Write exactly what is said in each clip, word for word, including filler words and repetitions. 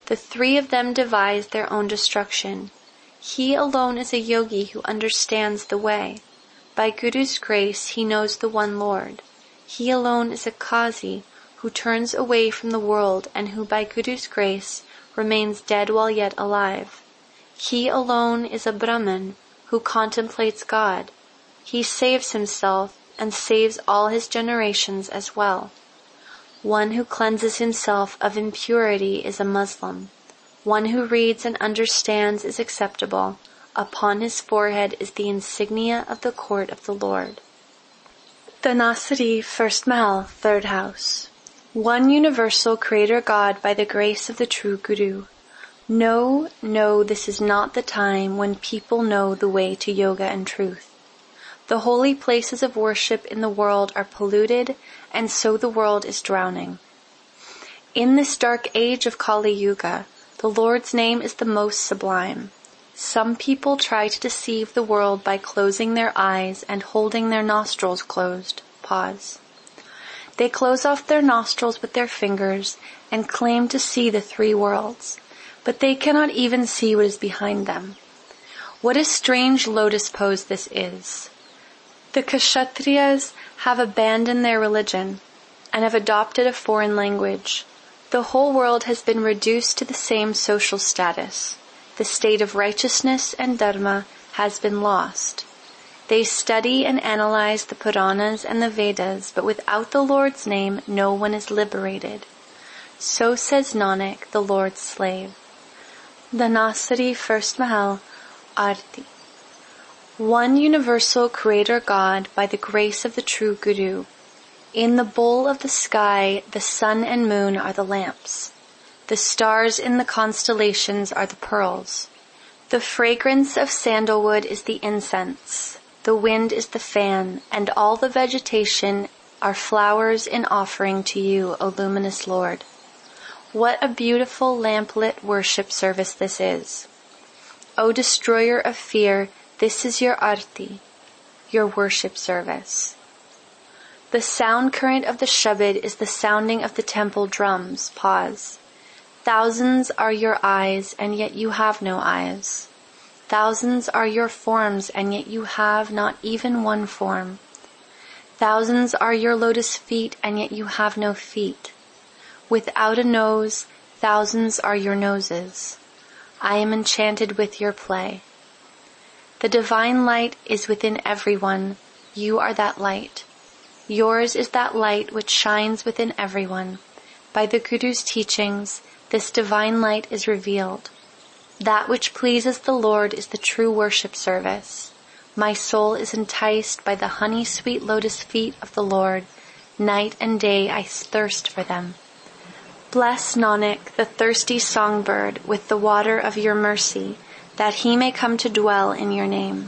The three of them devise their own destruction. He alone is a yogi who understands the way. By Guru's grace, he knows the one Lord. He alone is a Qazi who turns away from the world and who by Guru's grace remains dead while yet alive. He alone is a Brahman who contemplates God. He saves himself and saves all his generations as well. One who cleanses himself of impurity is a Muslim. One who reads and understands is acceptable. Upon his forehead is the insignia of the court of the Lord. Dhanasari, first Mahal, third house. One universal Creator God by the grace of the true Guru. No, no, this is not the time when people know the way to yoga and truth. The holy places of worship in the world are polluted, and so the world is drowning. In this dark age of Kali Yuga, the Lord's name is the most sublime. Some people try to deceive the world by closing their eyes and holding their nostrils closed. Pause. They close off their nostrils with their fingers and claim to see the three worlds, but they cannot even see what is behind them. What a strange lotus pose this is. The Kshatriyas have abandoned their religion and have adopted a foreign language. The whole world has been reduced to the same social status. The state of righteousness and dharma has been lost. They study and analyze the Puranas and the Vedas, but without the Lord's name, no one is liberated. So says Nanak, the Lord's slave. Dhanasari, first Mahal, Arti. One universal Creator God by the grace of the true Guru. In the bowl of the sky, the sun and moon are the lamps. The stars in the constellations are the pearls. The fragrance of sandalwood is the incense. The wind is the fan, and all the vegetation are flowers in offering to you, O luminous Lord. What a beautiful lamplit worship service this is. O destroyer of fear, this is your arti, your worship service. The sound current of the Shabad is the sounding of the temple drums. Pause. Thousands are your eyes, and yet you have no eyes. Thousands are your forms, and yet you have not even one form. Thousands are your lotus feet, and yet you have no feet. Without a nose, thousands are your noses. I am enchanted with your play. The divine light is within everyone. You are that light. Yours is that light which shines within everyone. By the Guru's teachings, this divine light is revealed. That which pleases the Lord is the true worship service. My soul is enticed by the honey-sweet lotus feet of the Lord. Night and day I thirst for them. Bless Nanak, the thirsty songbird, with the water of your mercy, that he may come to dwell in your name.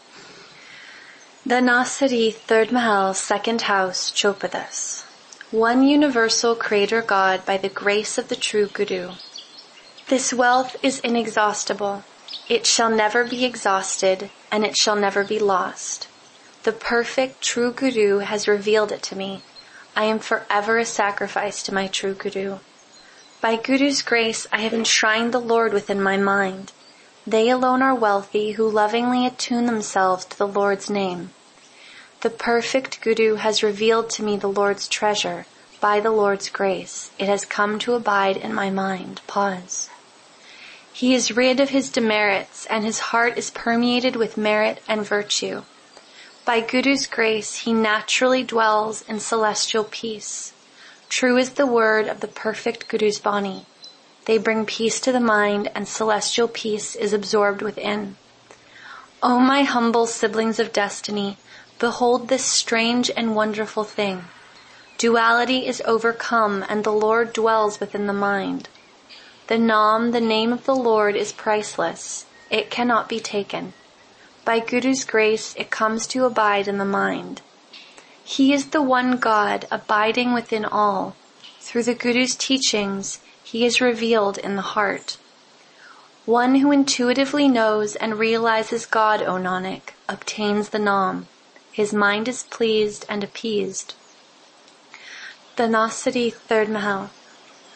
Dhanasari, third Mahal, second house, Chopadas. One universal Creator God by the grace of the true Guru. This wealth is inexhaustible. It shall never be exhausted, and it shall never be lost. The perfect true Guru has revealed it to me. I am forever a sacrifice to my true Guru. By Guru's grace, I have enshrined the Lord within my mind. They alone are wealthy who lovingly attune themselves to the Lord's name. The perfect Guru has revealed to me the Lord's treasure. By the Lord's grace, it has come to abide in my mind. Pause. He is rid of his demerits, and his heart is permeated with merit and virtue. By Guru's grace, he naturally dwells in celestial peace. True is the word of the perfect Guru's Bani. They bring peace to the mind, and celestial peace is absorbed within. O my humble siblings of destiny, behold this strange and wonderful thing. Duality is overcome, and the Lord dwells within the mind. The Nam, the name of the Lord, is priceless. It cannot be taken. By Guru's grace, it comes to abide in the mind. He is the one God, abiding within all. Through the Guru's teachings, he is revealed in the heart. One who intuitively knows and realizes God, O Nanak, obtains the Nam. His mind is pleased and appeased. Dhanasari, third Mahal.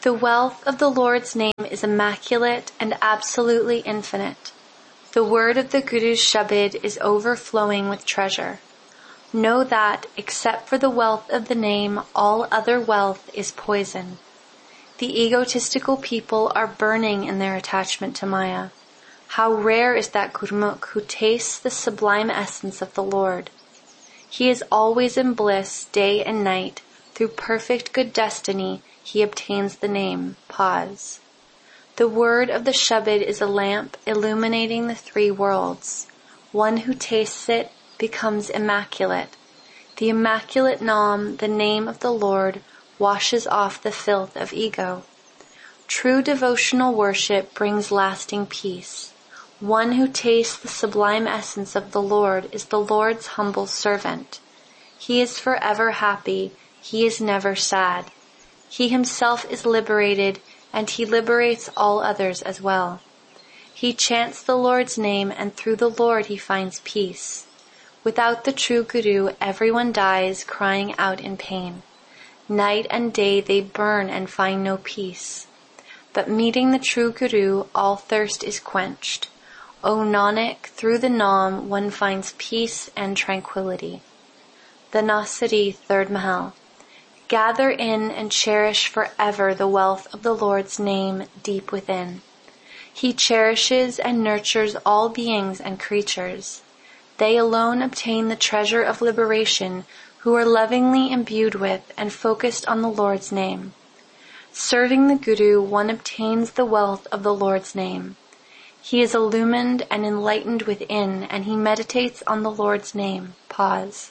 The wealth of the Lord's name is immaculate and absolutely infinite. The word of the Guru's Shabad is overflowing with treasure. Know that, except for the wealth of the name, all other wealth is poison. The egotistical people are burning in their attachment to Maya. How rare is that Gurmukh who tastes the sublime essence of the Lord. He is always in bliss, day and night. Through perfect good destiny, he obtains the name. Pause. The word of the Shabad is a lamp illuminating the three worlds. One who tastes it becomes immaculate. The immaculate Nam, the name of the Lord, washes off the filth of ego. True devotional worship brings lasting peace. One who tastes the sublime essence of the Lord is the Lord's humble servant. He is forever happy. He is never sad. He himself is liberated, and he liberates all others as well. He chants the Lord's name, and through the Lord he finds peace. Without the true Guru, everyone dies, crying out in pain. Night and day they burn and find no peace. But meeting the true Guru, all thirst is quenched. O Nanak, through the Nam one finds peace and tranquility. The Nasiri, third Mahal. Gather in and cherish forever the wealth of the Lord's name deep within. He cherishes and nurtures all beings and creatures. They alone obtain the treasure of liberation who are lovingly imbued with and focused on the Lord's name. Serving the Guru, one obtains the wealth of the Lord's name. He is illumined and enlightened within, and he meditates on the Lord's name. Pause.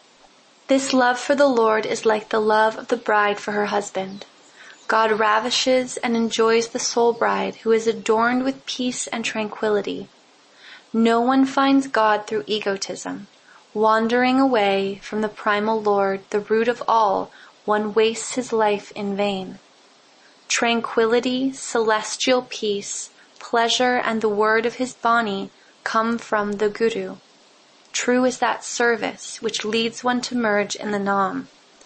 This love for the Lord is like the love of the bride for her husband. God ravishes and enjoys the soul bride who is adorned with peace and tranquility. No one finds God through egotism. Wandering away from the primal Lord, the root of all, one wastes his life in vain. Tranquility, celestial peace, pleasure, and the word of his Bani come from the Guru. True is that service which leads one to merge in the Nam.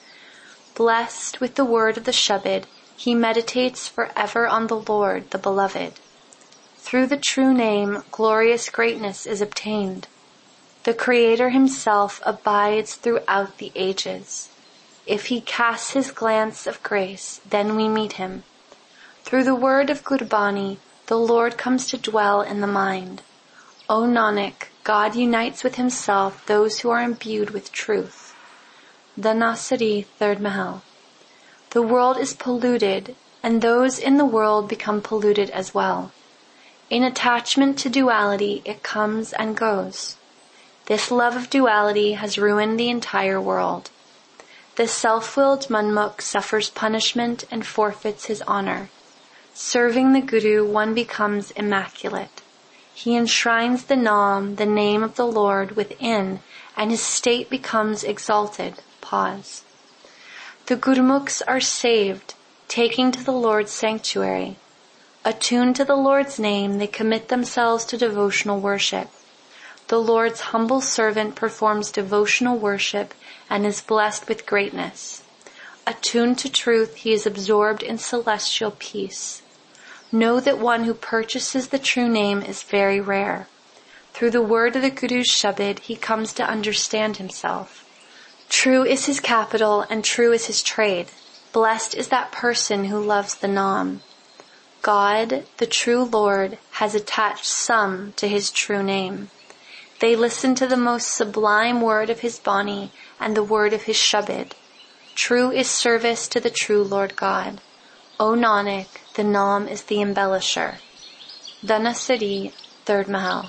Blessed with the word of the Shabad, he meditates forever on the Lord, the Beloved. Through the true name, glorious greatness is obtained. The Creator himself abides throughout the ages. If he casts his glance of grace, then we meet him. Through the word of Gurbani, the Lord comes to dwell in the mind. O Nanak, God unites with himself those who are imbued with truth. The Nasiri, third Mahal. The world is polluted, and those in the world become polluted as well. In attachment to duality, it comes and goes. This love of duality has ruined the entire world. The self-willed Manmukh suffers punishment and forfeits his honor. Serving the Guru, one becomes immaculate. He enshrines the Nam, the name of the Lord, within, and his state becomes exalted. Pause. The Gurmukhs are saved, taking to the Lord's sanctuary. Attuned to the Lord's name, they commit themselves to devotional worship. The Lord's humble servant performs devotional worship and is blessed with greatness. Attuned to truth, he is absorbed in celestial peace. Know that one who purchases the true name is very rare. Through the word of the Guru's Shabad, he comes to understand himself. True is his capital and true is his trade. Blessed is that person who loves the Nam. God, the true Lord, has attached some to his true name. They listen to the most sublime word of his Bani and the word of his Shabad. True is service to the true Lord God. O Nanak, the Nam is the embellisher. The Nasiri, third Mahal.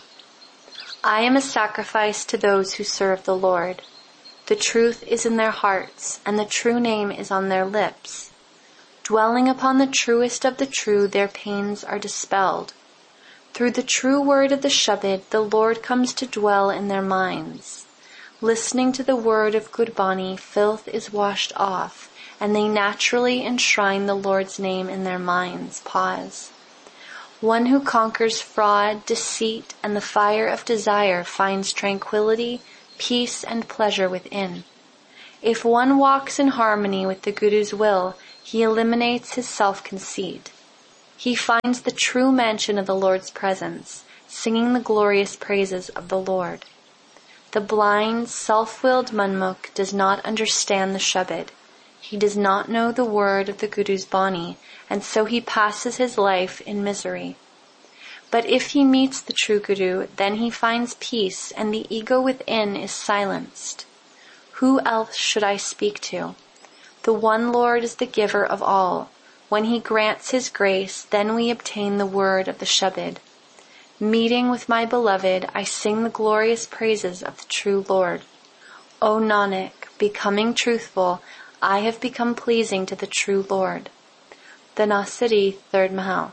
I am a sacrifice to those who serve the Lord. The truth is in their hearts, and the true name is on their lips. Dwelling upon the truest of the true, their pains are dispelled. Through the true word of the Shabad, the Lord comes to dwell in their minds. Listening to the word of Gurbani, filth is washed off, and they naturally enshrine the Lord's name in their minds. Pause. One who conquers fraud, deceit, and the fire of desire finds tranquility, peace, and pleasure within. If one walks in harmony with the Guru's will, he eliminates his self-conceit. He finds the true mention of the Lord's presence, singing the glorious praises of the Lord. The blind, self-willed Manmukh does not understand the Shabad. He does not know the word of the Guru's Bani, and so he passes his life in misery. But if he meets the true Guru, then he finds peace and the ego within is silenced. Who else should I speak to? The one Lord is the giver of all. When he grants his grace, then we obtain the word of the Shabad. Meeting with my beloved, I sing the glorious praises of the true Lord. O Nanak, becoming truthful, I have become pleasing to the true Lord. The Nasiri, third Mahal.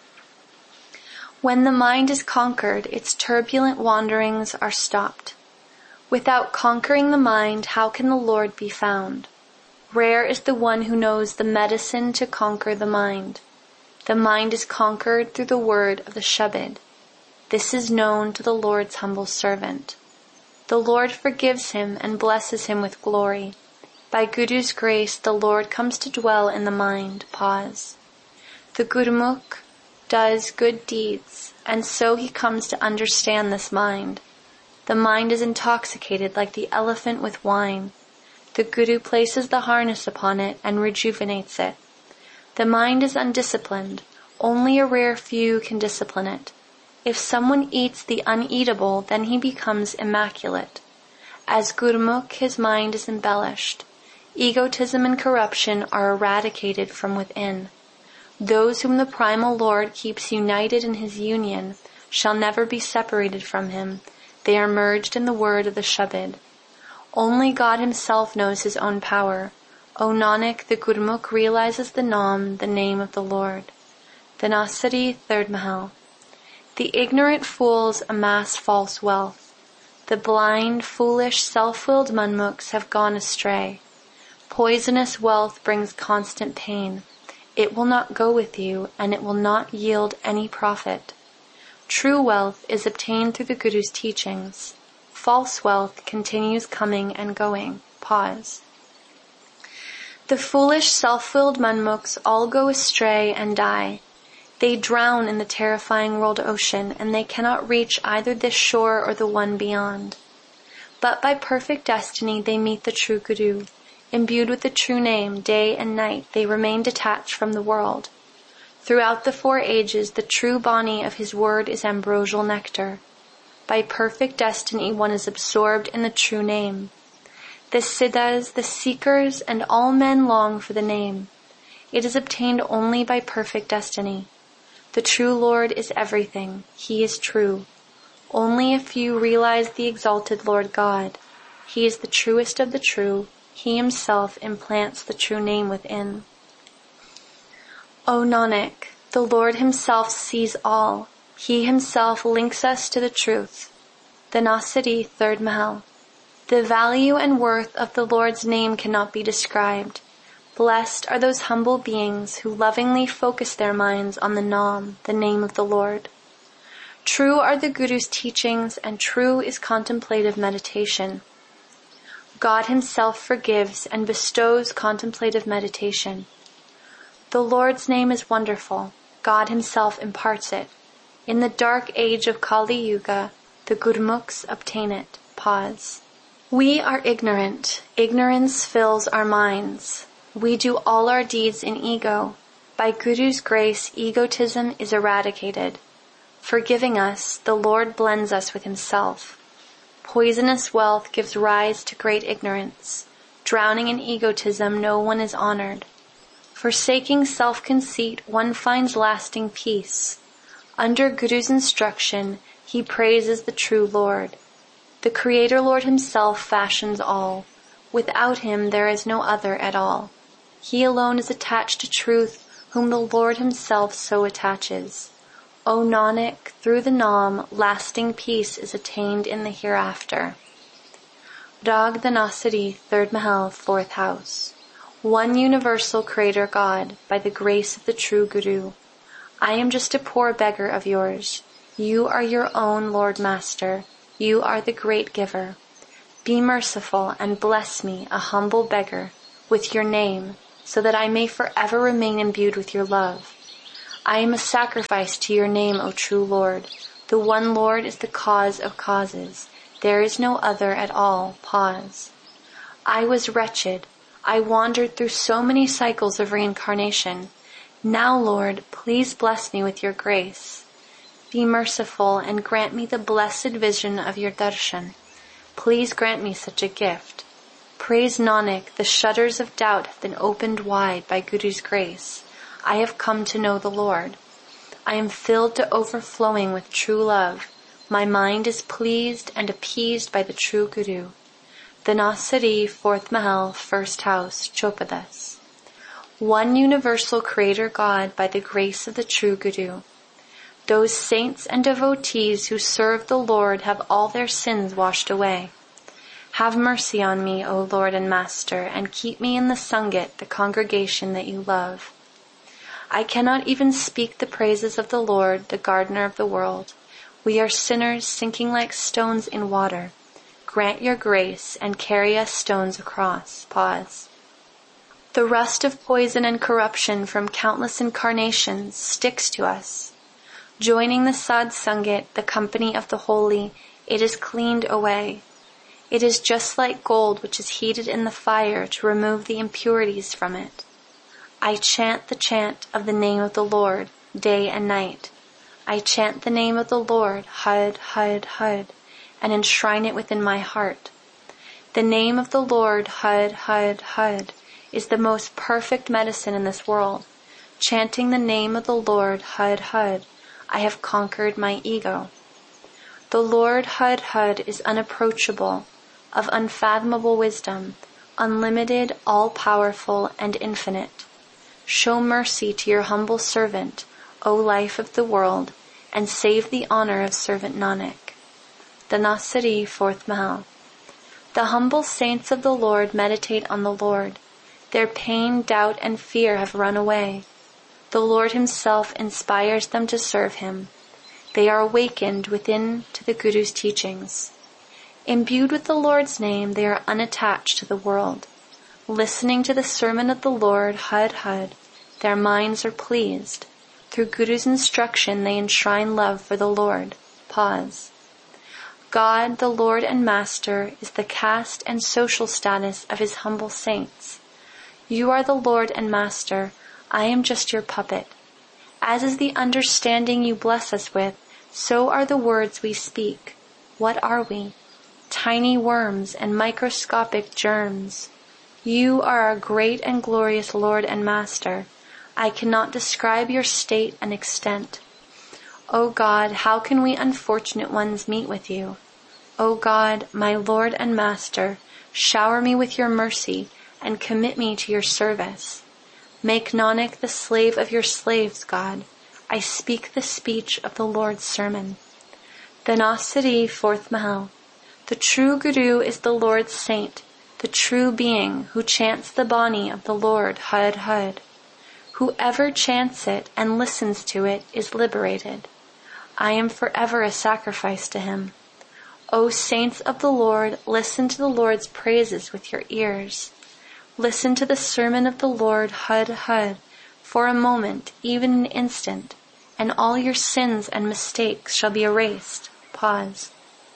When the mind is conquered, its turbulent wanderings are stopped. Without conquering the mind, how can the Lord be found? Rare is the one who knows the medicine to conquer the mind. The mind is conquered through the word of the Shabad. This is known to the Lord's humble servant. The Lord forgives him and blesses him with glory. By Guru's grace, the Lord comes to dwell in the mind. Pause. The Gurmukh does good deeds, and so he comes to understand this mind. The mind is intoxicated like the elephant with wine. The Guru places the harness upon it and rejuvenates it. The mind is undisciplined. Only a rare few can discipline it. If someone eats the uneatable, then he becomes immaculate. As Gurmukh, his mind is embellished. Egotism and corruption are eradicated from within. Those whom the primal Lord keeps united in his union shall never be separated from him. They are merged in the word of the Shabad. Only God himself knows his own power. O Nanak, the Gurmukh realizes the Nam, the name of the Lord. The Nasiri, third Mahal. The ignorant fools amass false wealth. The blind, foolish, self-willed Manmukhs have gone astray. Poisonous wealth brings constant pain. It will not go with you, and it will not yield any profit. True wealth is obtained through the Guru's teachings. False wealth continues coming and going. Pause. The foolish, self-willed Manmukhs all go astray and die. They drown in the terrifying world ocean, and they cannot reach either this shore or the one beyond. But by perfect destiny they meet the true Guru. Imbued with the true name, day and night, they remain detached from the world. Throughout the four ages, the true Bani of his word is ambrosial nectar. By perfect destiny, one is absorbed in the true name. The Siddhas, the seekers, and all men long for the name. It is obtained only by perfect destiny. The true Lord is everything. He is true. Only a few realize the exalted Lord God. He is the truest of the true. He himself implants the true name within. O Nanak, the Lord himself sees all. He himself links us to the truth. The Nasiri, third Mahal. The value and worth of the Lord's name cannot be described. Blessed are those humble beings who lovingly focus their minds on the Nam, the name of the Lord. True are the Guru's teachings, and true is contemplative meditation. God himself forgives and bestows contemplative meditation. The Lord's name is wonderful. God himself imparts it. In the dark age of Kali Yuga, the Gurmukhs obtain it. Pause. We are ignorant. Ignorance fills our minds. We do all our deeds in ego. By Guru's grace, egotism is eradicated. Forgiving us, the Lord blends us with himself. Poisonous wealth gives rise to great ignorance. Drowning in egotism, no one is honored. Forsaking self-conceit, one finds lasting peace. Under Guru's instruction, he praises the true Lord. The Creator Lord himself fashions all. Without him, there is no other at all. He alone is attached to truth, whom the Lord himself so attaches. O Nanak, through the Nam, lasting peace is attained in the hereafter. Rag the Nasiri, third Mahal, fourth house. One universal Creator God, by the grace of the true Guru. I am just a poor beggar of yours. You are your own Lord Master. You are the great giver. Be merciful and bless me, a humble beggar, with your name, so that I may forever remain imbued with your love. I am a sacrifice to your name, O true Lord. The one Lord is the cause of causes. There is no other at all. Pause. I was wretched. I wandered through so many cycles of reincarnation. Now, Lord, please bless me with your grace. Be merciful and grant me the blessed vision of your darshan. Please grant me such a gift. Praise Nanak, the shutters of doubt have been opened wide by Guru's grace. I have come to know the Lord. I am filled to overflowing with true love. My mind is pleased and appeased by the true Guru. The Nasari, fourth Mahal, first house, Chopadas. One universal Creator God by the grace of the true Guru. Those saints and devotees who serve the Lord have all their sins washed away. Have mercy on me, O Lord and Master, and keep me in the Sangat, the congregation that you love. I cannot even speak the praises of the Lord, the gardener of the world. We are sinners sinking like stones in water. Grant your grace and carry us stones across. Pause. The rust of poison and corruption from countless incarnations sticks to us. Joining the Sad Sangat, the company of the holy, it is cleaned away. It is just like gold which is heated in the fire to remove the impurities from it. I chant the chant of the name of the Lord, day and night. I chant the name of the Lord, Hud, Hud, Hud, and enshrine it within my heart. The name of the Lord, Hud, Hud, Hud, is the most perfect medicine in this world. Chanting the name of the Lord, Hud, Hud, I have conquered my ego. The Lord, Hud, Hud, is unapproachable, of unfathomable wisdom, unlimited, all-powerful, and infinite. Show mercy to your humble servant, O life of the world, and save the honor of servant Nanak. The Nasari, fourth Mahal. The humble saints of the Lord meditate on the Lord. Their pain, doubt, and fear have run away. The Lord himself inspires them to serve him. They are awakened within to the Guru's teachings. Imbued with the Lord's name, they are unattached to the world. Listening to the sermon of the Lord, Hud, Hud, their minds are pleased. Through Guru's instruction, they enshrine love for the Lord. Pause. God, the Lord and Master, is the caste and social status of his humble saints. You are the Lord and Master. I am just your puppet. As is the understanding you bless us with, so are the words we speak. What are we? Tiny worms and microscopic germs. You are our great and glorious Lord and Master. I cannot describe your state and extent. O God, how can we unfortunate ones meet with you? O God, my Lord and Master, shower me with your mercy and commit me to your service. Make Nanak the slave of your slaves, God. I speak the speech of the Lord's sermon. The Nasari, fourth Mahal. The true Guru is the Lord's saint, the true being who chants the Bani of the Lord, Hud, Hud. Whoever chants it and listens to it is liberated. I am forever a sacrifice to him. O saints of the Lord, listen to the Lord's praises with your ears. Listen to the sermon of the Lord, Hud, Hud, for a moment, even an instant, and all your sins and mistakes shall be erased. Pause.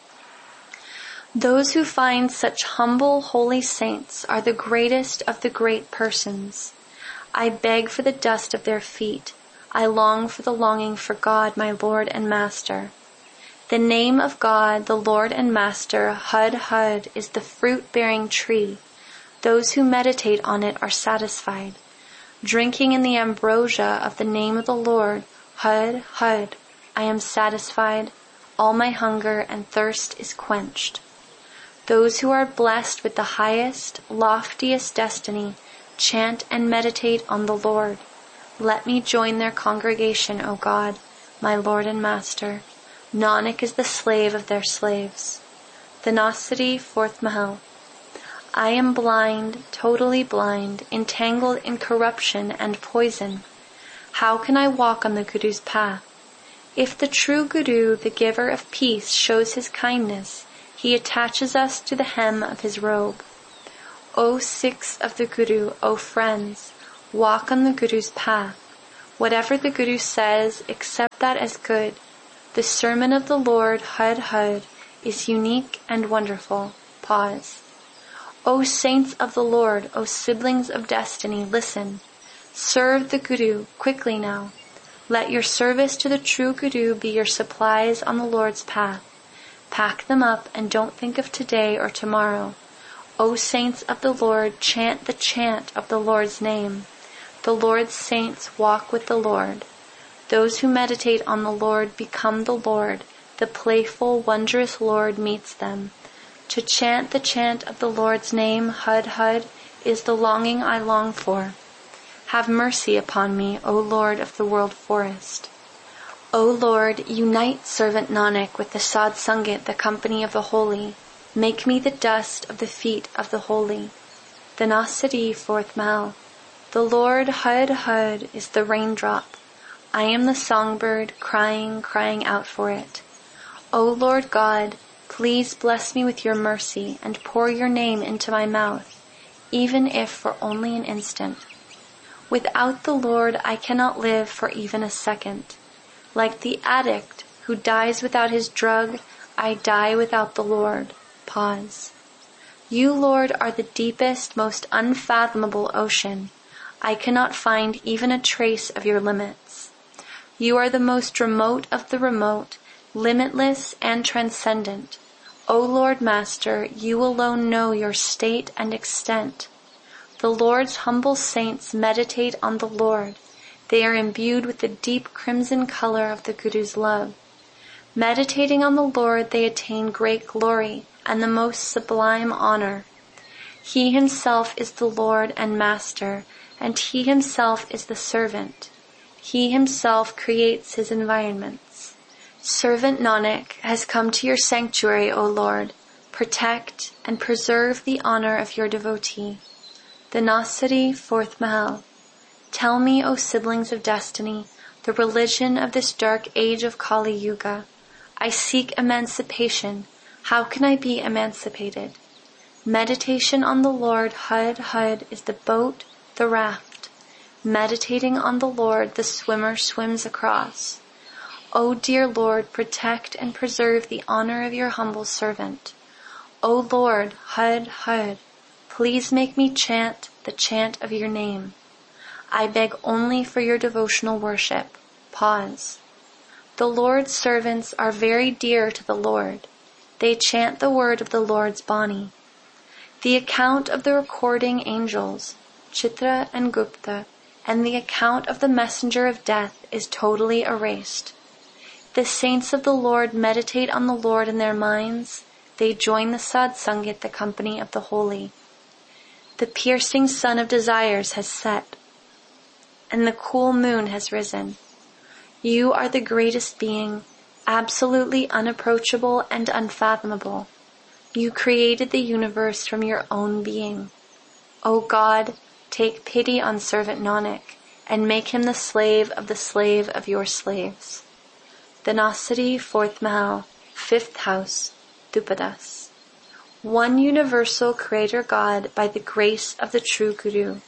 Those who find such humble, holy saints are the greatest of the great persons. I beg for the dust of their feet. I long for the longing for God, my Lord and Master. The name of God, the Lord and Master, Hud, Hud, is the fruit-bearing tree. Those who meditate on it are satisfied. Drinking in the ambrosia of the name of the Lord, Hud, Hud, I am satisfied. All my hunger and thirst is quenched. Those who are blessed with the highest, loftiest destiny chant and meditate on the Lord. Let me join their congregation, O God, my Lord and Master. Nanak is the slave of their slaves. The Nasari, fourth Mahal. I am blind, totally blind, entangled in corruption and poison. How can I walk on the Guru's path? If the true Guru, the giver of peace, shows his kindness, He attaches us to the hem of his robe. O Sikhs of the Guru, O friends, walk on the Guru's path. Whatever the Guru says, accept that as good. The sermon of the Lord, Had Had, is unique and wonderful. Pause. O saints of the Lord, O siblings of destiny, listen. Serve the Guru quickly now. Let your service to the true Guru be your supplies on the Lord's path. Pack them up and don't think of today or tomorrow. O saints of the Lord, chant the chant of the Lord's name. The Lord's saints walk with the Lord. Those who meditate on the Lord become the Lord. The playful, wondrous Lord meets them. To chant the chant of the Lord's name, Had Had, is the longing I long for. Have mercy upon me, O Lord of the world forest. O Lord, unite servant Nanak with the Sad Sangat, the company of the holy. Make me the dust of the feet of the holy. The Nasari, fourth Mahal. The Lord, Had Had, is the raindrop. I am the songbird, crying, crying out for it. O Lord God, please bless me with your mercy and pour your name into my mouth, even if for only an instant. Without the Lord, I cannot live for even a second. Like the addict who dies without his drug, I die without the Lord. Pause. You, Lord, are the deepest, most unfathomable ocean. I cannot find even a trace of your limits. You are the most remote of the remote, limitless and transcendent. O Lord Master, you alone know your state and extent. The Lord's humble saints meditate on the Lord. They are imbued with the deep crimson color of the Guru's love. Meditating on the Lord, they attain great glory and the most sublime honor. He himself is the Lord and Master, and he himself is the servant. He himself creates his environments. Servant Nanak has come to your sanctuary, O Lord. Protect and preserve the honor of your devotee. The Nasari, fourth Mahal. Tell me, O siblings of destiny, the religion of this dark age of Kali Yuga. I seek emancipation. How can I be emancipated? Meditation on the Lord, Had Had, is the boat, the raft. Meditating on the Lord, the swimmer swims across. O dear Lord, protect and preserve the honor of your humble servant. O Lord, Had Had, please make me chant the chant of your name. I beg only for your devotional worship. Pause. The Lord's servants are very dear to the Lord. They chant the word of the Lord's Bani. The account of the recording angels, Chitra and Gupta, and the account of the messenger of death is totally erased. The saints of the Lord meditate on the Lord in their minds. They join the Sad Sangat, the company of the holy. The piercing sun of desires has set, and the cool moon has risen. You are the greatest being, absolutely unapproachable and unfathomable. You created the universe from your own being. O God, take pity on servant Nanak, and make him the slave of the slave of your slaves. The Nasari, fourth Mahal, fifth house, Dupadas. One universal Creator God by the grace of the true Guru.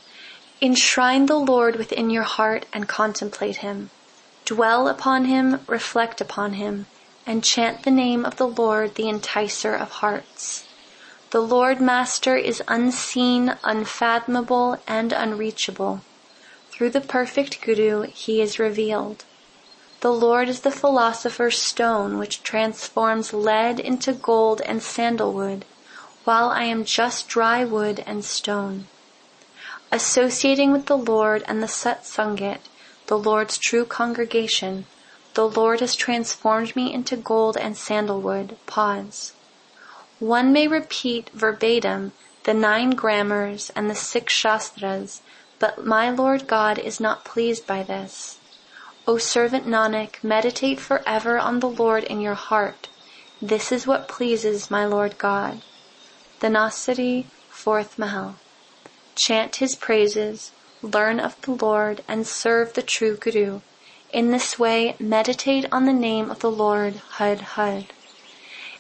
Enshrine the Lord within your heart and contemplate him. Dwell upon him, reflect upon him, and chant the name of the Lord, the enticer of hearts. The Lord Master is unseen, unfathomable, and unreachable. Through the perfect Guru, he is revealed. The Lord is the philosopher's stone which transforms lead into gold and sandalwood, while I am just dry wood and stone. Associating with the Lord and the Sat Sangat, the Lord's true congregation, the Lord has transformed me into gold and sandalwood. Pause. One may repeat verbatim the nine grammars and the six shastras, but my Lord God is not pleased by this. O servant Nanak, meditate forever on the Lord in your heart. This is what pleases my Lord God. The Nasari, fourth Mahal. Chant his praises, learn of the Lord, and serve the true Guru. In this way, meditate on the name of the Lord, Had Had.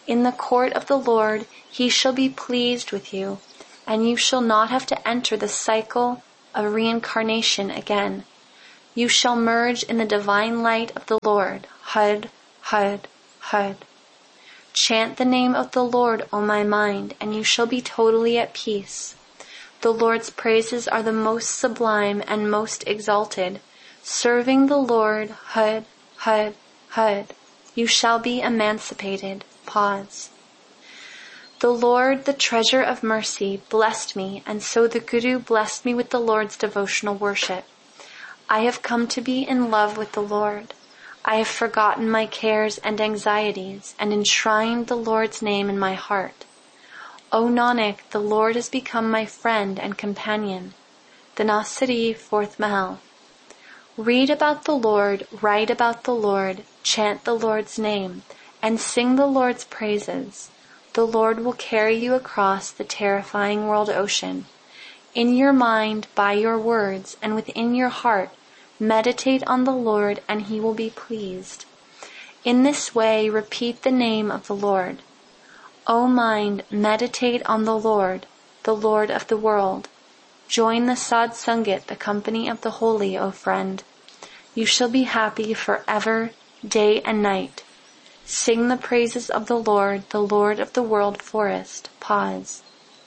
In the court of the Lord he shall be pleased with you, and you shall not have to enter the cycle of reincarnation again. You shall merge in the divine light of the Lord. Hud, Hud, Hud. Chant the name of the Lord, O my mind, and you shall be totally at peace. The Lord's praises are the most sublime and most exalted. Serving the Lord, Hud, Hud, Hud, you shall be emancipated. Pause. The Lord, the treasure of mercy, blessed me, and so the Guru blessed me with the Lord's devotional worship. I have come to be in love with the Lord. I have forgotten my cares and anxieties and enshrined the Lord's name in my heart. O Nanak, the Lord has become my friend and companion. Dhanasari, fourth Mahal. Read about the Lord, write about the Lord, chant the Lord's name, and sing the Lord's praises. The Lord will carry you across the terrifying world ocean. In your mind, by your words, and within your heart, meditate on the Lord, and he will be pleased. In this way, repeat the name of the Lord. O mind, meditate on the Lord, the Lord of the world. Join the Sad Sangat, the company of the holy, O friend. You shall be happy forever, day and night. Sing the praises of the Lord, the Lord of the world forest. Pause.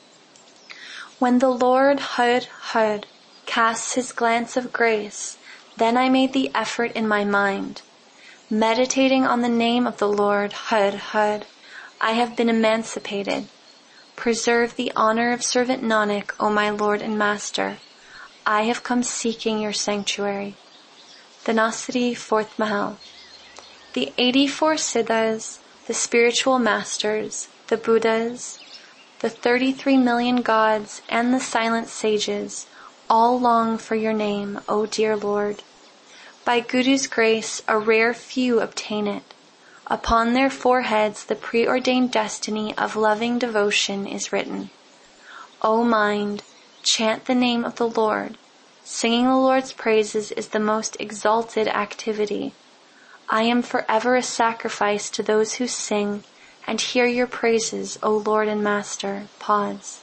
When the Lord, Hud, Hud, casts his glance of grace, then I made the effort in my mind. Meditating on the name of the Lord, Hud, Hud, I have been emancipated. Preserve the honor of servant Nanak, O my Lord and Master. I have come seeking your sanctuary. Dhanasari, fourth Mahal. The eighty-four Siddhas, the spiritual masters, the Buddhas, the thirty-three million gods, and the silent sages, all long for your name, O dear Lord. By Guru's grace, a rare few obtain it. Upon their foreheads the preordained destiny of loving devotion is written. O mind, chant the name of the Lord. Singing the Lord's praises is the most exalted activity. I am forever a sacrifice to those who sing and hear your praises, O Lord and Master. Pause.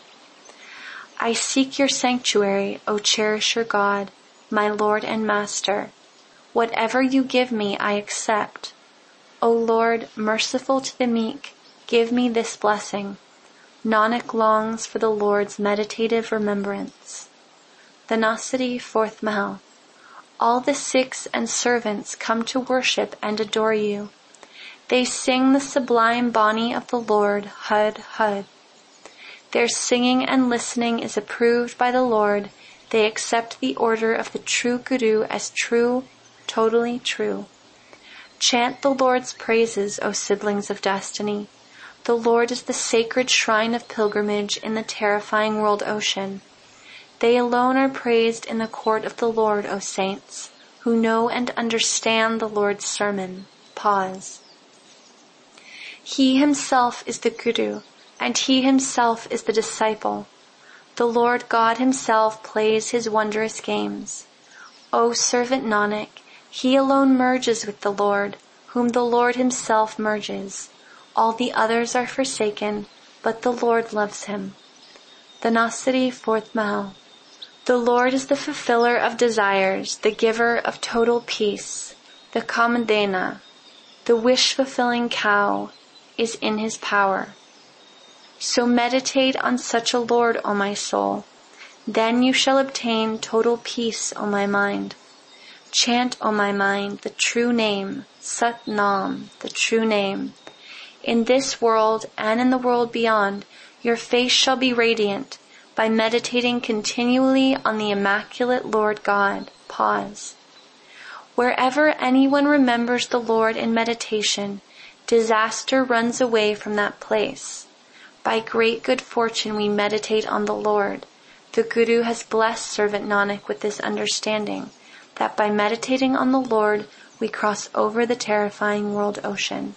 I seek your sanctuary, O cherisher God, my Lord and Master. Whatever you give me, I accept. O Lord, merciful to the meek, give me this blessing. Nanak longs for the Lord's meditative remembrance. Dhanasari, fourth Mahal. All the Sikhs and servants come to worship and adore you. They sing the sublime Bani of the Lord, Hud, Hud. Their singing and listening is approved by the Lord. They accept the order of the true Guru as true, totally true. Chant the Lord's praises, O siblings of destiny. The Lord is the sacred shrine of pilgrimage in the terrifying world ocean. They alone are praised in the court of the Lord, O saints, who know and understand the Lord's sermon. Pause. He himself is the Guru, and he himself is the disciple. The Lord God himself plays his wondrous games. O servant Nanak, he alone merges with the Lord, whom the Lord himself merges. All the others are forsaken, but the Lord loves him. Dhanasari, fourth Mahal. The Lord is the fulfiller of desires, the giver of total peace. The Kamadena, the wish-fulfilling cow, is in his power. So meditate on such a Lord, O my soul. Then you shall obtain total peace, O my mind. Chant, O my mind, the true name, Sat Nam, the true name. In this world and in the world beyond, your face shall be radiant by meditating continually on the immaculate Lord God. Pause. Wherever anyone remembers the Lord in meditation, disaster runs away from that place. By great good fortune we meditate on the Lord. The Guru has blessed servant Nanak with this understanding, that by meditating on the Lord, we cross over the terrifying world ocean.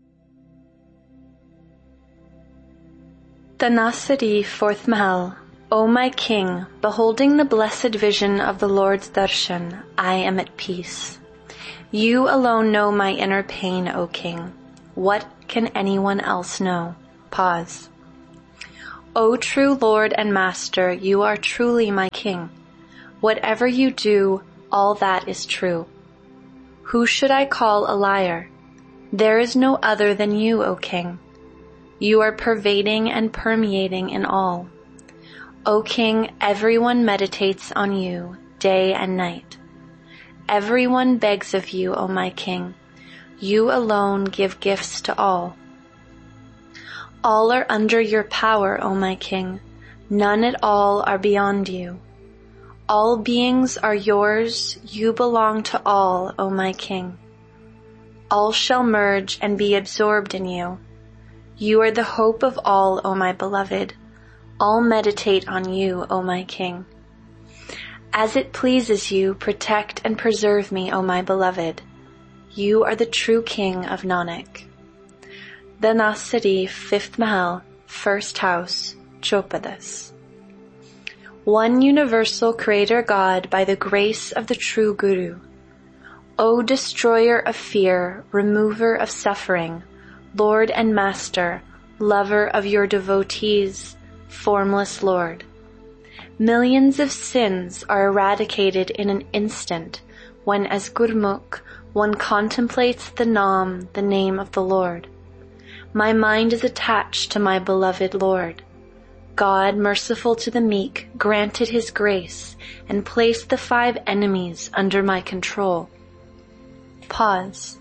Dhanasari, fourth Mahal. O my King, beholding the blessed vision of the Lord's darshan, I am at peace. You alone know my inner pain, O King. What can anyone else know? Pause. O true Lord and Master, you are truly my King. Whatever you do, all that is true. Who should I call a liar? There is no other than you, O King. You are pervading and permeating in all. O King, everyone meditates on you day and night. Everyone begs of you, O my King. You alone give gifts to all. All are under your power, O my King. None at all are beyond you. All beings are yours. You belong to all, O my King. All shall merge and be absorbed in you. You are the hope of all, O my beloved. All meditate on you, O my King. As it pleases you, protect and preserve me, O my beloved. You are the true King of Nanak. Dhanasari, fifth Mahal, first house, Chopadas. One universal Creator God by the grace of the true Guru. O destroyer of fear, remover of suffering, Lord and Master, lover of your devotees, formless Lord. Millions of sins are eradicated in an instant when, as Gurmukh, one contemplates the Naam, the name of the Lord. My mind is attached to my beloved Lord. God, merciful to the meek, granted his grace and placed the five enemies under my control. Pause.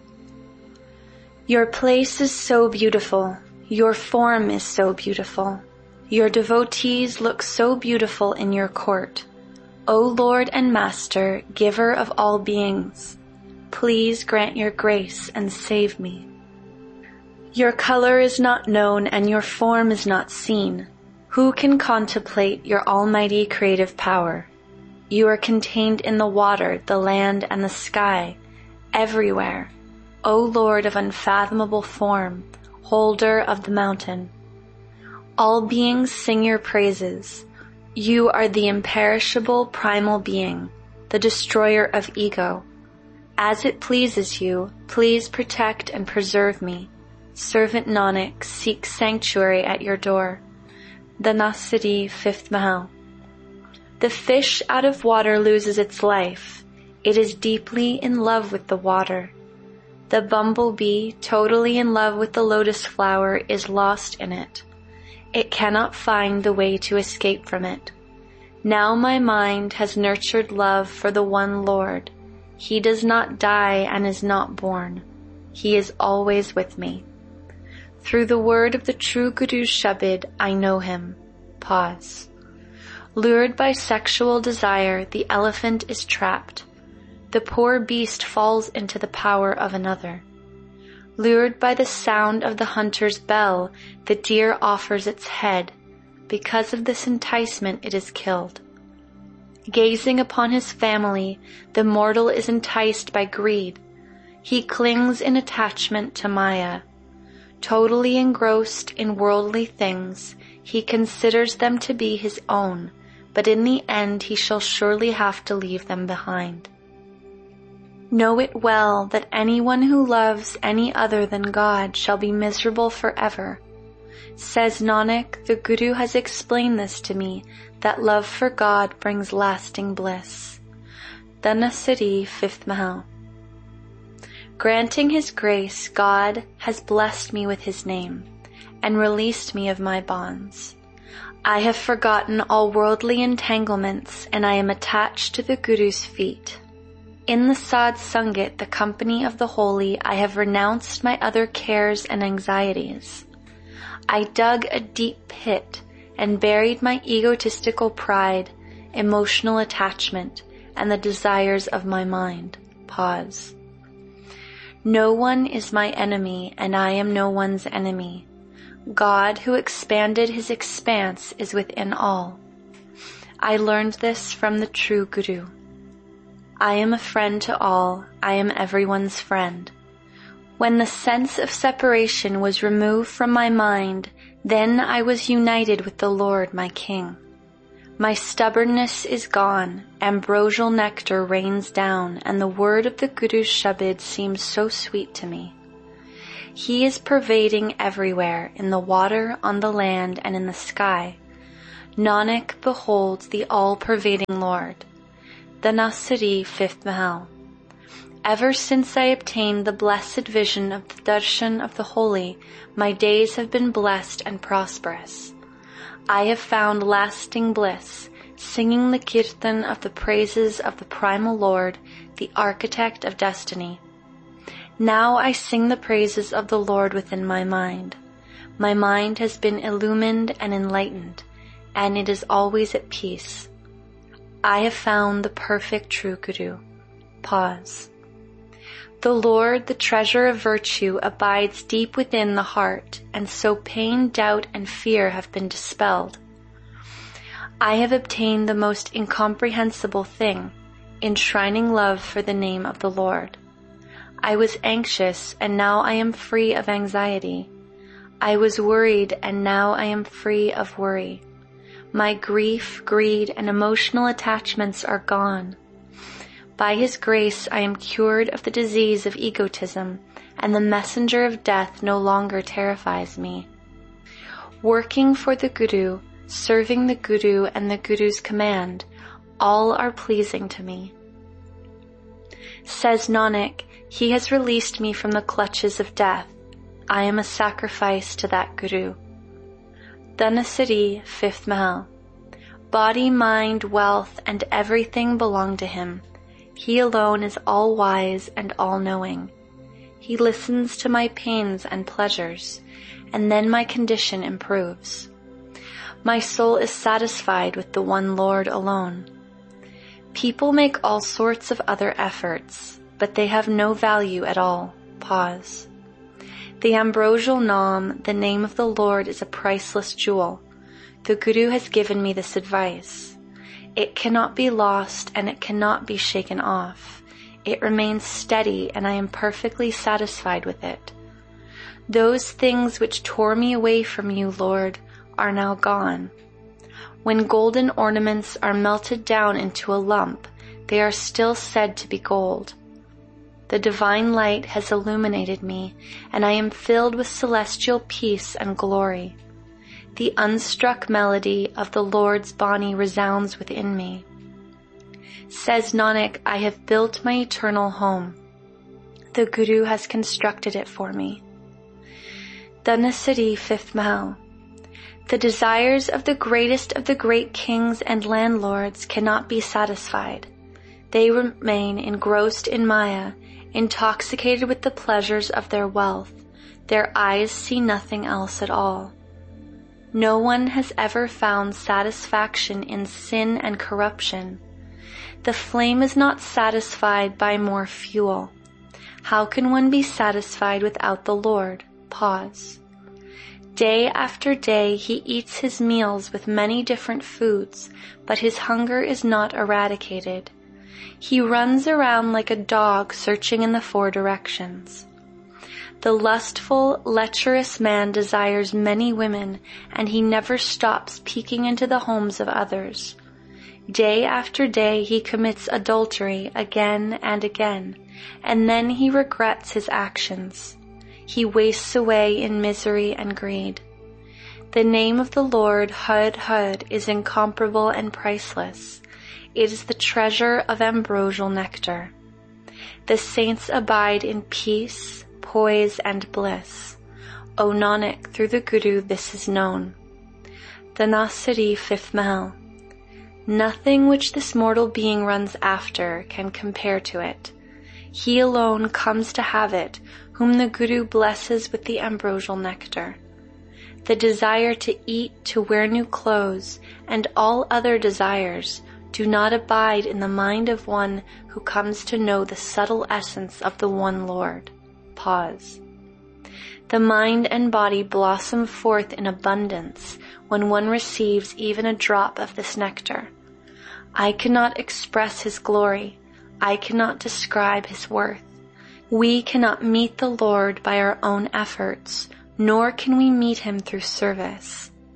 Your place is so beautiful. Your form is so beautiful. Your devotees look so beautiful in your court. O Lord and Master, giver of all beings, please grant your grace and save me. Your color is not known and your form is not seen. Who can contemplate your almighty creative power? You are contained in the water, the land, and the sky, everywhere. O Lord of unfathomable form, holder of the mountain. All beings sing your praises. You are the imperishable primal being, the destroyer of ego. As it pleases you, please protect and preserve me. Servant Nanak seeks sanctuary at your door. Dhanasari, fifth Mahal. The fish out of water loses its life. It is deeply in love with the water. The bumblebee, totally in love with the lotus flower, is lost in it. It cannot find the way to escape from it. Now my mind has nurtured love for the one Lord. He does not die and is not born. He is always with me. Through the word of the true Guru's Shabad, I know him. Pause. Lured by sexual desire, the elephant is trapped. The poor beast falls into the power of another. Lured by the sound of the hunter's bell, the deer offers its head. Because of this enticement, it is killed. Gazing upon his family, the mortal is enticed by greed. He clings in attachment to Maya. Totally engrossed in worldly things, he considers them to be his own, but in the end he shall surely have to leave them behind. Know it well that anyone who loves any other than God shall be miserable forever. Says Nanak, the Guru has explained this to me, that love for God brings lasting bliss. Dhanasari, fifth Mahal. Granting his grace, God has blessed me with his name and released me of my bonds. I have forgotten all worldly entanglements and I am attached to the Guru's feet. In the Sadh Sangat, the company of the holy, I have renounced my other cares and anxieties. I dug a deep pit and buried my egotistical pride, emotional attachment, and the desires of my mind. Pause. No one is my enemy, and I am no one's enemy. God, who expanded his expanse, is within all. I learned this from the true Guru. I am a friend to all. I am everyone's friend. When the sense of separation was removed from my mind, then I was united with the Lord, my King. My stubbornness is gone, ambrosial nectar rains down, and the word of the Guru's Shabad seems so sweet to me. He is pervading everywhere, in the water, on the land, and in the sky. Nanak beholds the all-pervading Lord. Dhanasari, fifth Mahal. Ever since I obtained the blessed vision of the darshan of the holy, my days have been blessed and prosperous. I have found lasting bliss, singing the kirtan of the praises of the primal Lord, the architect of destiny. Now I sing the praises of the Lord within my mind. My mind has been illumined and enlightened, and it is always at peace. I have found the perfect true Guru. Pause. The Lord, the treasure of virtue, abides deep within the heart, and so pain, doubt, and fear have been dispelled. I have obtained the most incomprehensible thing, enshrining love for the name of the Lord. I was anxious, and now I am free of anxiety. I was worried, and now I am free of worry. My grief, greed, and emotional attachments are gone. By His grace I am cured of the disease of egotism, and the messenger of death no longer terrifies me. Working for the Guru, serving the Guru and the Guru's command, all are pleasing to me. Says Nanak, He has released me from the clutches of death. I am a sacrifice to that Guru. Dhanasari, fifth Mahal. Body, mind, wealth, and everything belong to Him. He alone is all-wise and all-knowing. He listens to my pains and pleasures, and then my condition improves. My soul is satisfied with the one Lord alone. People make all sorts of other efforts, but they have no value at all. Pause. The ambrosial Nam, the name of the Lord, is a priceless jewel. The Guru has given me this advice. It cannot be lost and it cannot be shaken off. It remains steady and I am perfectly satisfied with it. Those things which tore me away from you, Lord, are now gone. When golden ornaments are melted down into a lump, they are still said to be gold. The divine light has illuminated me, and I am filled with celestial peace and glory. The unstruck melody of the Lord's Bani resounds within me. Says Nanak, I have built my eternal home. The Guru has constructed it for me. Dhanasari, fifth Mahal. The desires of the greatest of the great kings and landlords cannot be satisfied. They remain engrossed in Maya, intoxicated with the pleasures of their wealth. Their eyes see nothing else at all. No one has ever found satisfaction in sin and corruption. The flame is not satisfied by more fuel. How can one be satisfied without the Lord? Pause. Day after day he eats his meals with many different foods, but his hunger is not eradicated. He runs around like a dog searching in the four directions. The lustful, lecherous man desires many women, and he never stops peeking into the homes of others. Day after day he commits adultery again and again, and then he regrets his actions. He wastes away in misery and greed. The name of the Lord, Hud Hud, is incomparable and priceless. It is the treasure of ambrosial nectar. The saints abide in peace, poise, and bliss. O Nanak, through the Guru this is known. Dhanasari, fifth Mahal. Nothing which this mortal being runs after can compare to it. He alone comes to have it, whom the Guru blesses with the ambrosial nectar. The desire to eat, to wear new clothes, and all other desires do not abide in the mind of one who comes to know the subtle essence of the one Lord. Pause. The mind and body blossom forth in abundance when one receives even a drop of this nectar. I cannot express His glory. I cannot describe His worth. We cannot meet the Lord by our own efforts, nor can we meet Him through service.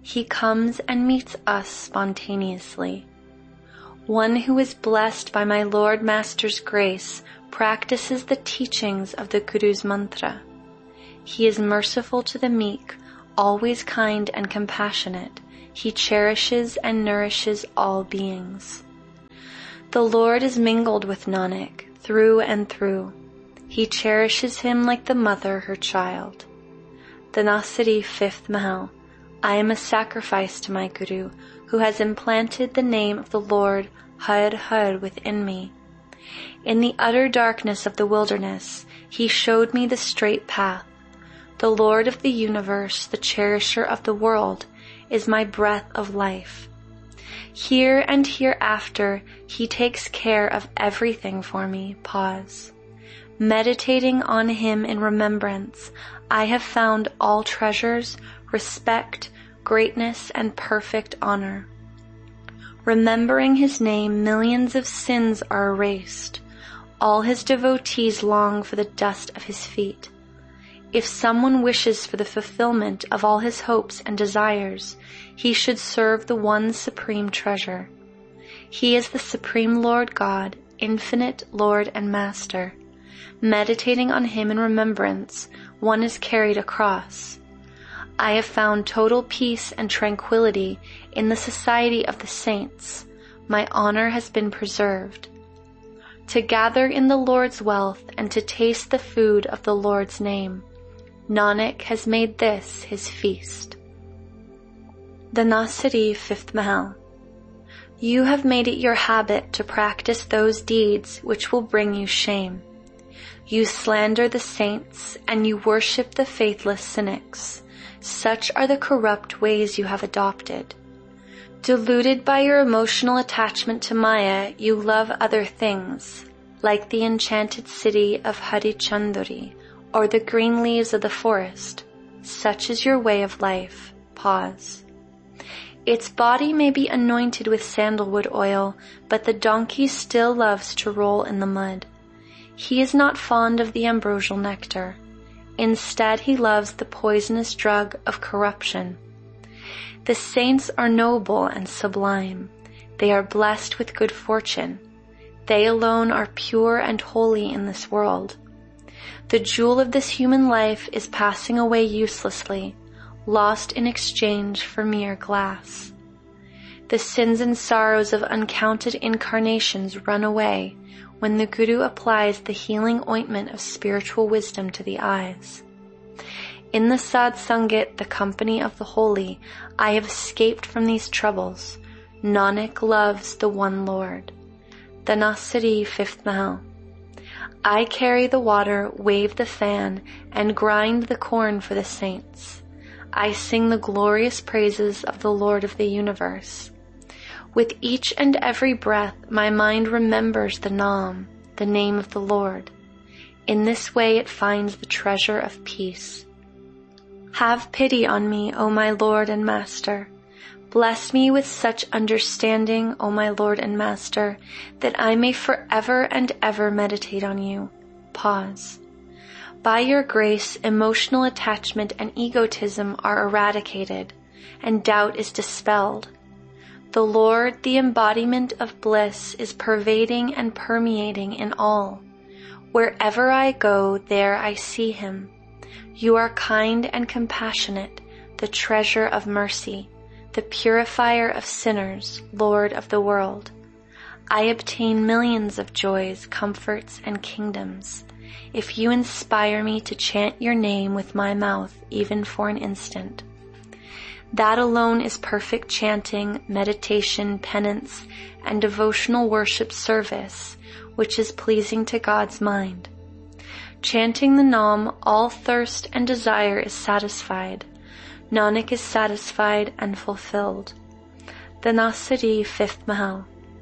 He comes and meets us spontaneously. One who is blessed by my Lord Master's grace practices the teachings of the Guru's mantra. He is merciful to the meek, always kind and compassionate. He cherishes and nourishes all beings. The Lord is mingled with Nanak through and through. He cherishes him like the mother her child. Dhanasari, fifth Mahal. I am a sacrifice to my Guru, who has implanted the name of the Lord Har Har within me. In the utter darkness of the wilderness, he showed me the straight path. The Lord of the universe, the cherisher of the world, is my breath of life. Here and hereafter, he takes care of everything for me. Pause. Meditating on him in remembrance, I have found all treasures, respect, greatness, and perfect honor. Remembering his name, millions of sins are erased. All his devotees long for the dust of his feet. If someone wishes for the fulfillment of all his hopes and desires, he should serve the one supreme treasure. He is the Supreme Lord God, infinite Lord and Master. Meditating on him in remembrance, one is carried across. I have found total peace and tranquility in the society of the saints. My honor has been preserved. To gather in the Lord's wealth and to taste the food of the Lord's name, Nanak has made this his feast. Dhanasari, fifth Mahal. You have made it your habit to practice those deeds which will bring you shame. You slander the saints and you worship the faithless cynics. Such are the corrupt ways you have adopted. Deluded by your emotional attachment to Maya, you love other things, like the enchanted city of Harichandari or the green leaves of the forest. Such is your way of life. Pause. Its body may be anointed with sandalwood oil, but the donkey still loves to roll in the mud. He is not fond of the ambrosial nectar. Instead, he loves the poisonous drug of corruption. The saints are noble and sublime. They are blessed with good fortune. They alone are pure and holy in this world. The jewel of this human life is passing away uselessly, lost in exchange for mere glass. The sins and sorrows of uncounted incarnations run away when the Guru applies the healing ointment of spiritual wisdom to the eyes. In the Sad Sangat, the company of the holy, I have escaped from these troubles. Nanak loves the one Lord. Dhanasari, fifth Mahal. I carry the water, wave the fan, and grind the corn for the saints. I sing the glorious praises of the Lord of the universe. With each and every breath, my mind remembers the Naam, the name of the Lord. In this way it finds the treasure of peace. Have pity on me, O my Lord and Master. Bless me with such understanding, O my Lord and Master, that I may forever and ever meditate on you. Pause. By your grace, emotional attachment and egotism are eradicated, and doubt is dispelled. The Lord, the embodiment of bliss, is pervading and permeating in all. Wherever I go, there I see him. You are kind and compassionate, the treasure of mercy, the purifier of sinners, Lord of the world. I obtain millions of joys, comforts, and kingdoms if you inspire me to chant your name with my mouth even for an instant. That alone is perfect chanting, meditation, penance, and devotional worship service, which is pleasing to God's mind. Chanting the Naam, all thirst and desire is satisfied. Nanak is satisfied and fulfilled. Dhanasari, fifth Mahal.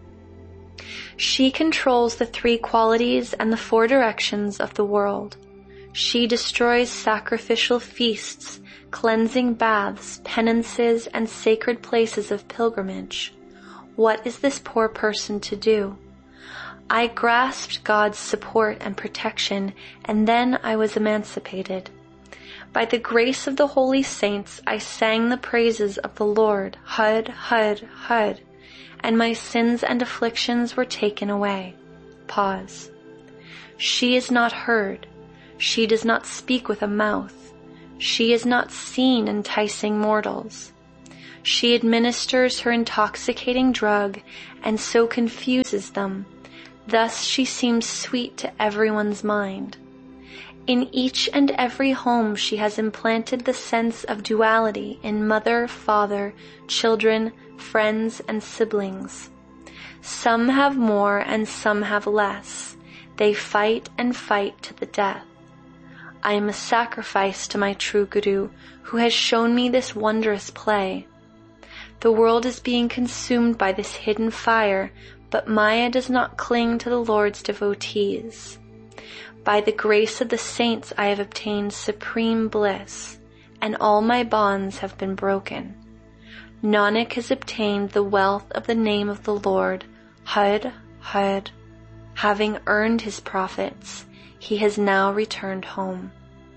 She controls the three qualities and the four directions of the world. She destroys sacrificial feasts, cleansing baths, penances, and sacred places of pilgrimage. What is this poor person to do? I grasped God's support and protection, and then I was emancipated. By the grace of the holy saints I sang the praises of the Lord, Hud, Hud, Hud, and my sins and afflictions were taken away. Pause. She is not heard. She does not speak with a mouth. She is not seen enticing mortals. She administers her intoxicating drug and so confuses them. Thus she seems sweet to everyone's mind. In each and every home she has implanted the sense of duality in mother, father, children, friends, and siblings. Some have more and some have less. They fight and fight to the death. I am a sacrifice to my true Guru, who has shown me this wondrous play. The world is being consumed by this hidden fire, but Maya does not cling to the Lord's devotees. By the grace of the saints I have obtained supreme bliss, and all my bonds have been broken. Nanak has obtained the wealth of the name of the Lord, Hud, Hud. Having earned his profits, he has now returned home.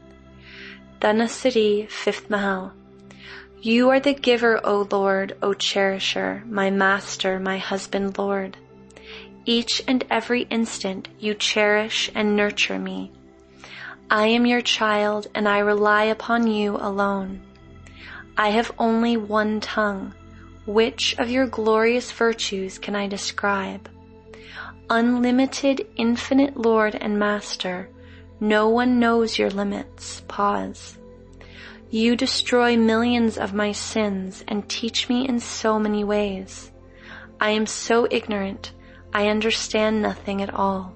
Dhanasari, fifth Mahal. You are the giver, O Lord, O cherisher, my master, my husband, Lord. Each and every instant you cherish and nurture me. I am your child and I rely upon you alone. I have only one tongue. Which of your glorious virtues can I describe? Unlimited, infinite Lord and Master, no one knows your limits. Pause. You destroy millions of my sins and teach me in so many ways. I am so ignorant, I understand nothing at all.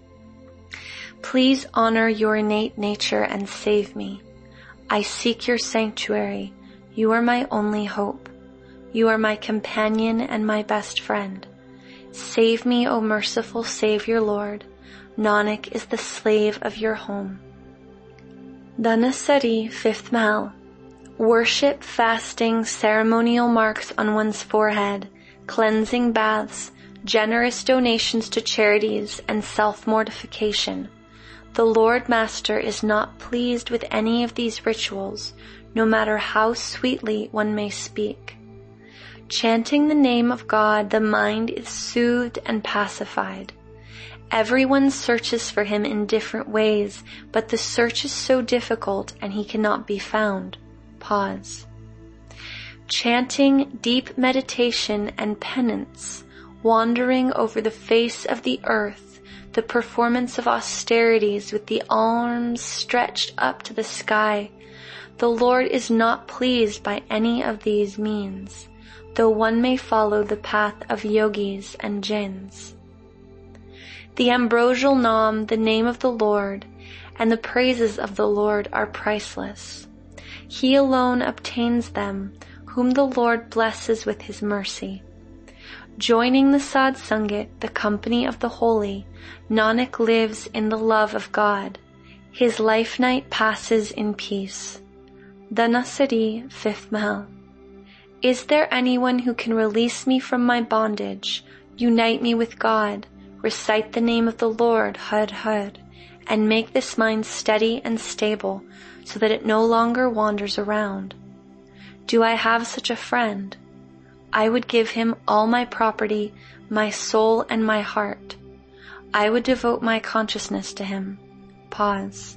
Please honor your innate nature and save me. I seek your sanctuary. You are my only hope. You are my companion and my best friend. Save me, O merciful Savior Lord. Nanak is the slave of your home. Dhanasari, fifth Mahal. Worship, fasting, ceremonial marks on one's forehead, cleansing baths, generous donations to charities, and self-mortification. The Lord Master is not pleased with any of these rituals, no matter how sweetly one may speak. Chanting the name of God, the mind is soothed and pacified. Everyone searches for him in different ways, but the search is so difficult and he cannot be found. Pause. Chanting, deep meditation, and penance, wandering over the face of the earth, the performance of austerities with the arms stretched up to the sky. The Lord is not pleased by any of these means, though one may follow the path of yogis and jinns. The ambrosial Nam, the name of the Lord, and the praises of the Lord are priceless. He alone obtains them, whom the Lord blesses with his mercy. Joining the Sadh Sangat, the company of the holy, Nanak lives in the love of God. His life night passes in peace. Dhanasari, fifth Mahal. Is there anyone who can release me from my bondage, unite me with God, recite the name of the Lord, Hud, Hud, and make this mind steady and stable so that it no longer wanders around? Do I have such a friend? I would give him all my property, my soul, and my heart. I would devote my consciousness to him. Pause.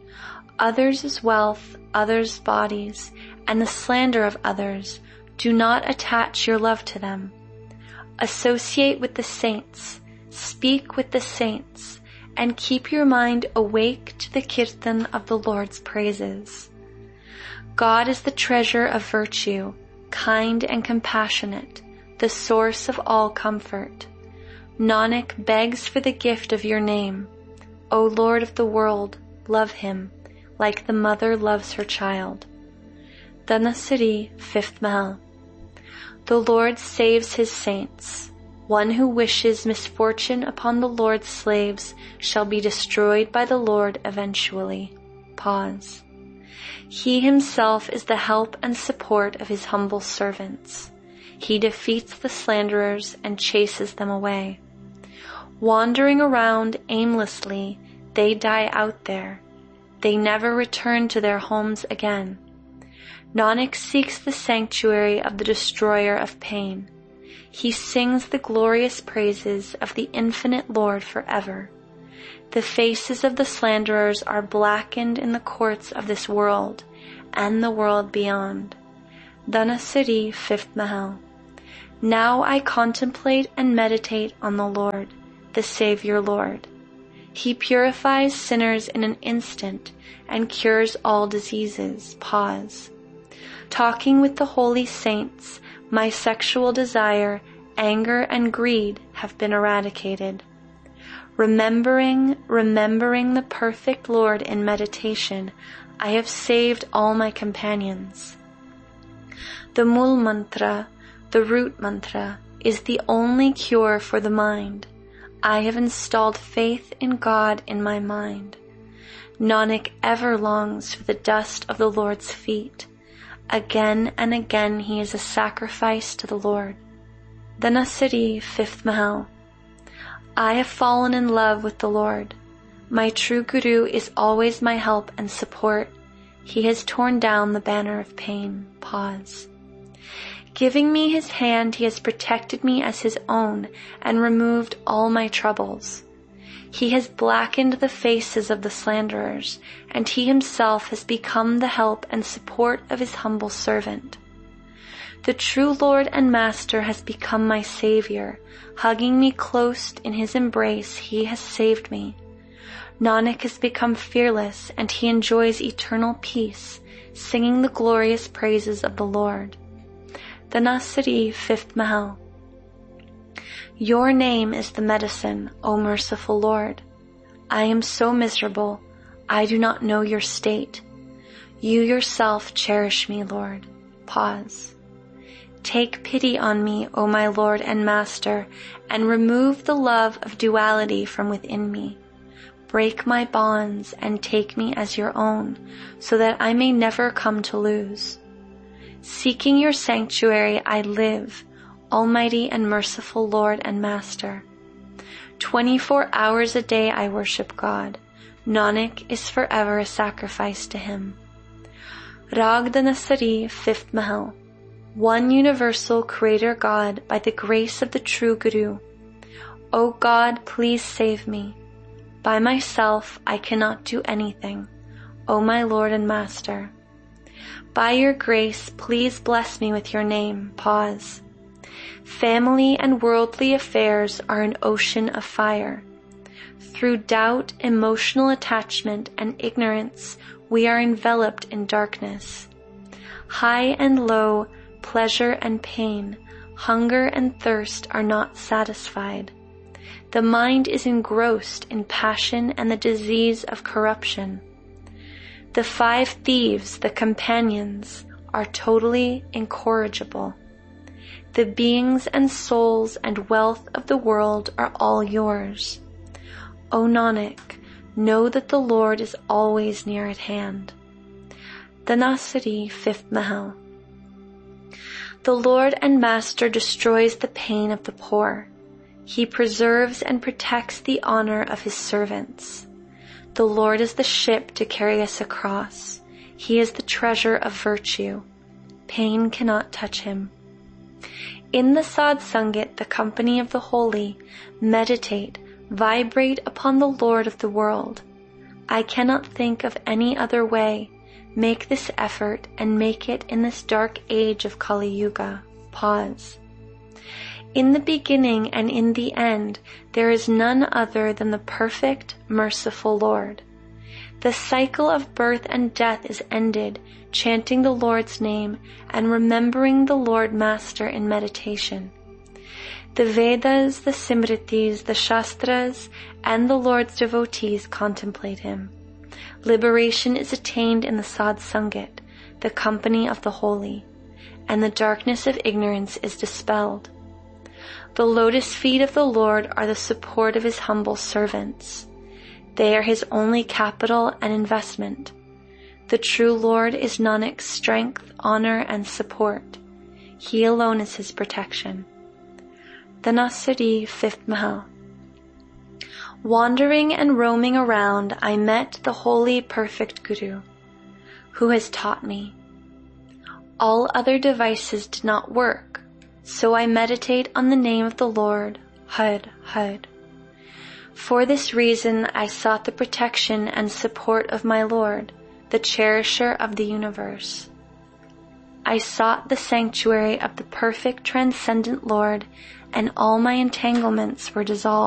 Others' wealth, others' bodies, and the slander of others, do not attach your love to them. Associate with the saints, speak with the saints, and keep your mind awake to the kirtan of the Lord's praises. God is the treasure of virtue, kind and compassionate, the source of all comfort. Nanak begs for the gift of your name. O Lord of the world, love him, like the mother loves her child. Dhanasari, fifth Mahal. The Lord saves his saints. One who wishes misfortune upon the Lord's slaves shall be destroyed by the Lord eventually. Pause. He himself is the help and support of his humble servants. He defeats the slanderers and chases them away. Wandering around aimlessly, they die out there. They never return to their homes again. Nanak seeks the sanctuary of the destroyer of pain. He sings the glorious praises of the infinite Lord forever. The faces of the slanderers are blackened in the courts of this world and the world beyond. Dhanasari, fifth Mahal. Now I contemplate and meditate on the Lord, the Savior Lord. He purifies sinners in an instant and cures all diseases. Pause. Talking with the holy saints, my sexual desire, anger, and greed have been eradicated. Remembering, remembering the perfect Lord in meditation, I have saved all my companions. The Mool Mantra, the root mantra, is the only cure for the mind. I have installed faith in God in my mind. Nanak ever longs for the dust of the Lord's feet. Again and again he is a sacrifice to the Lord. Dhanasari, fifth Mahal. I have fallen in love with the Lord. My true Guru is always my help and support. He has torn down the banner of pain. Pause. Giving me his hand, he has protected me as his own and removed all my troubles. He has blackened the faces of the slanderers, and he himself has become the help and support of his humble servant. The true Lord and Master has become my Savior. Hugging me close in his embrace, he has saved me. Nanak has become fearless, and he enjoys eternal peace, singing the glorious praises of the Lord. Dhanasari, fifth Mahal. Your name is the medicine, O merciful Lord. I am so miserable, I do not know your state. You yourself cherish me, Lord. Pause. Take pity on me, O my Lord and Master, and remove the love of duality from within me. Break my bonds and take me as your own, so that I may never come to lose. Seeking your sanctuary I live, Almighty and merciful Lord and Master. Twenty-four hours a day I worship God. Nanak is forever a sacrifice to him. Rag Dhanasari, fifth Mahal. One universal Creator God by the grace of the true Guru. O God, please save me. By myself I cannot do anything, O my Lord and Master. By your grace, please bless me with your name. Pause. Family and worldly affairs are an ocean of fire. Through doubt, emotional attachment, and ignorance, we are enveloped in darkness. High and low, pleasure and pain, hunger and thirst are not satisfied. The mind is engrossed in passion and the disease of corruption. The five thieves, the companions, are totally incorrigible. The beings and souls and wealth of the world are all yours. O Nanak, know that the Lord is always near at hand. Dhanasari, fifth Mahal. The Lord and Master destroys the pain of the poor. He preserves and protects the honor of his servants. The Lord is the ship to carry us across. He is the treasure of virtue. Pain cannot touch him. In the Sadh Sangat, the company of the holy, meditate, vibrate upon the Lord of the world. I cannot think of any other way. Make this effort and make it in this dark age of Kali Yuga. Pause. In the beginning and in the end, there is none other than the perfect, merciful Lord. The cycle of birth and death is ended, chanting the Lord's name and remembering the Lord Master in meditation. The Vedas, the Simritis, the Shastras, and the Lord's devotees contemplate him. Liberation is attained in the Sadh Sangat, the company of the holy, and the darkness of ignorance is dispelled. The lotus feet of the Lord are the support of his humble servants. They are his only capital and investment. The true Lord is Nanak's strength, honor, and support. He alone is his protection. Dhanasari, fifth Mahal. Wandering and roaming around, I met the holy, perfect Guru, who has taught me. All other devices did not work, so I meditate on the name of the Lord, Har Har. For this reason I sought the protection and support of my Lord, the cherisher of the universe. I sought the sanctuary of the perfect transcendent Lord, and all my entanglements were dissolved.